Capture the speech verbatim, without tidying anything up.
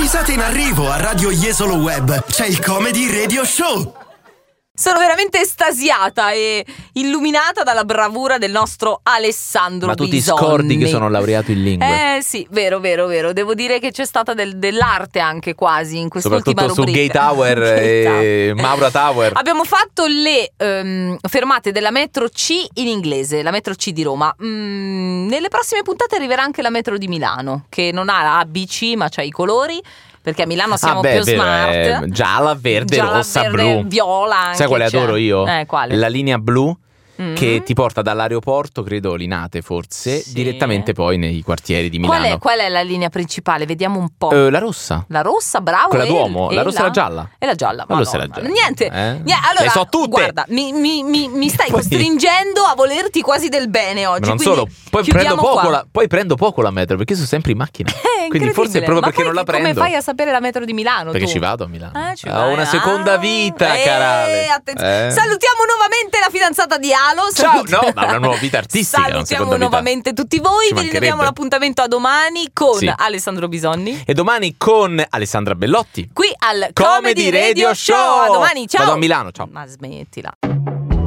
Risate in arrivo a Radio Jesolo Web. C'è il Comedy Radio Show. Sono veramente estasiata e illuminata dalla bravura del nostro Alessandro Ma tu ti Bisonni. scordi che sono laureato in lingue? Eh sì, vero, vero, vero. Devo dire che c'è stata del, dell'arte anche quasi in quest'ultima Soprattutto su rubrica. Gay Tower Gay e Maura Tower. Abbiamo fatto le ehm, fermate della metro C in inglese, la metro C di Roma. Mm, nelle prossime puntate arriverà anche la metro di Milano, che non ha A, B, C, ma c'ha i colori. Perché a Milano siamo ah beh, più vero, smart. eh, gialla, verde, Gialla, rossa, verde, blu. viola anche. Sai quale c'è. adoro io? Eh, quale? La linea blu. Mm. Che ti porta dall'aeroporto, credo Linate forse, Sì. direttamente poi nei quartieri di Milano. Qual è, qual è la linea principale? Vediamo un po'. Eh, la rossa. La rossa, bravo. Quella e- Duomo, e la rossa e la gialla. E la gialla. La rossa e la Madonna. gialla. Niente. Eh? Niente, allora, Le so tutte. guarda, mi, mi, mi, mi stai Poi- costringendo a volerti quasi del bene oggi. Ma non quindi solo, poi chiudiamo prendo, poco qua. la, poi prendo poco la metro perché sono sempre in macchina. Eh, Quindi forse è incredibile. proprio Ma perché poi non la come prendo. fai a sapere la metro di Milano? Perché tu? ci vado a Milano. Eh, ci Ho vai. una seconda Ah. vita, Eh, carale. attenzione. Eh. Salutiamo nuovamente la fidanzata di Alo. Ciao, Salut- no, ma una nuova vita artistica. una Salutiamo seconda vita. nuovamente tutti voi. Ci Vi rinnoviamo mancherebbe. l'appuntamento a domani con Sì. Alessandro Bisonni. E domani con Alessandra Bellotti. Qui al Comedy Radio Show. A domani, ciao. Vado a Milano, ciao. Ma smettila.